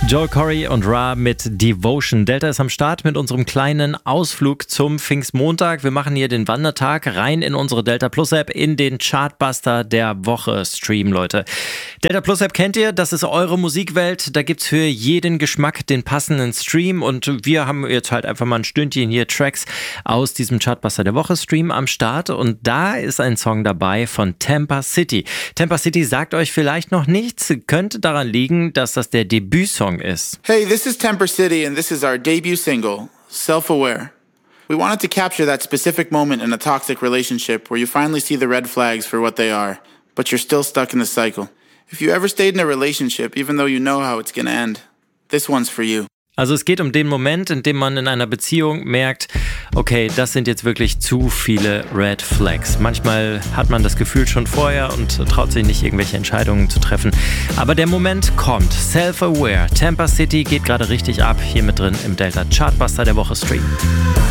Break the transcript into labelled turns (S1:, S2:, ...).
S1: Joel Corry und Ra mit Devotion. Delta ist am Start mit unserem kleinen Ausflug zum Pfingstmontag. Wir machen hier den Wandertag rein in unsere Delta Plus App, in den Chartbuster der Woche Stream, Leute. Delta Plus App kennt ihr, das ist eure Musikwelt. Da gibt's für jeden Geschmack den passenden Stream und wir haben jetzt halt einfach mal ein Stündchen hier Tracks aus diesem Chartbuster der Woche Stream am Start und da ist ein Song dabei von Tampa City. Tampa City sagt euch vielleicht noch nichts, könnte daran liegen, dass das der Debütsong ist.
S2: Hey, this is Tampa City and this is our debut single, Self-Aware. We wanted to capture that specific moment in a toxic relationship where you finally see the red flags for what they are, but you're still stuck in the cycle. If you ever stayed in a relationship, even though you know how it's gonna end, this one's for you.
S1: Also es geht um den Moment, in dem man in einer Beziehung merkt, okay, das sind jetzt wirklich zu viele Red Flags. Manchmal hat man das Gefühl schon vorher und traut sich nicht, irgendwelche Entscheidungen zu treffen. Aber der Moment kommt. Self-Aware. Tampa City geht gerade richtig ab. Hier mit drin im Delta Chartbuster der Woche Stream.